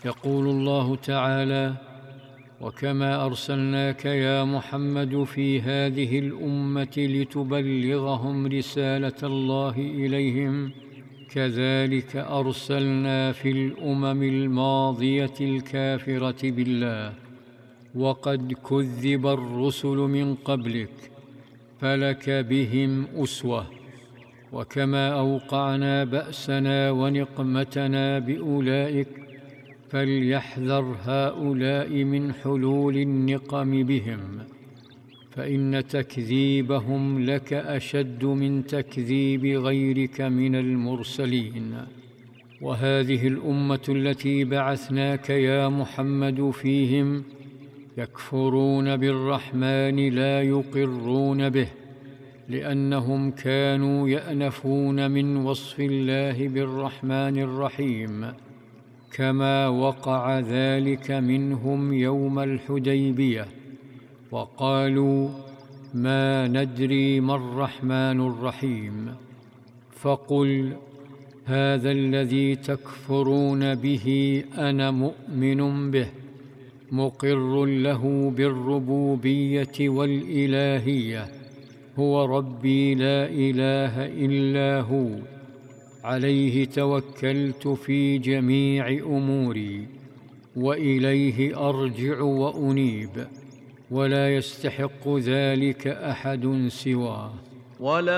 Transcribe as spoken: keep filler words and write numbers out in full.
يقول الله تعالى: وكما أرسلناك يا محمد في هذه الأمة لتبلغهم رسالة الله إليهم كذلك أرسلنا في الأمم الماضية الكافرة بالله وقد كذب الرسل من قبلك فلك بهم أسوة. وكما أوقعنا بأسنا ونقمتنا بأولئك فليحذر هؤلاء من حلول النقم بهم، فإن تكذيبهم لك أشد من تكذيب غيرك من المرسلين. وهذه الأمة التي بعثناك يا محمد فيهم يكفرون بالرحمن لا يقرون به، لأنهم كانوا يأنفون من وصف الله بالرحمن الرحيم، كما وقع ذلك منهم يوم الحديبية، وقالوا: ما ندري ما الرحمن الرحيم. فقل: هذا الذي تكفرون به أنا مؤمن به، مقر له بالربوبية والإلهية، هو ربي لا إله إلا هو، عليه توكلت في جميع أموري، وإليه أرجع وأنيب، ولا يستحق ذلك أحد سواه.